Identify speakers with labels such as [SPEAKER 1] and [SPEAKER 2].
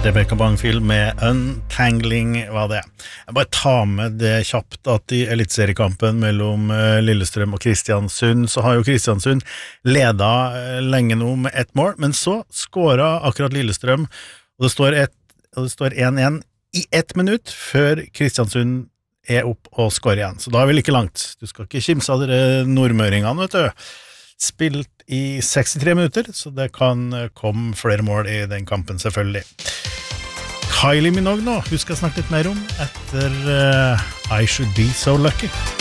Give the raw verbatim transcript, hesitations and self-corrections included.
[SPEAKER 1] Rebecca Bangfield med Untangling var det. Jeg bare tar med det kjapt at i elitseriekampen mellom Lillestrøm og Kristiansund, så har jo Kristiansund ledet lenge nå med ett mål, men så skåret akkurat Lillestrøm, og det står ett, og det står én én i ett minutt før Kristiansund er opp og skårer igjen. Så da er vi like langt. Du skal ikke kimse av dere nordmøringene, vet du. Spilt i sekstitre minutter, så det kan komme flere mål i den kampen selvfølgelig. Kylie Minogue nå, hun skal snakke litt mer om etter uh, I Should Be So Lucky.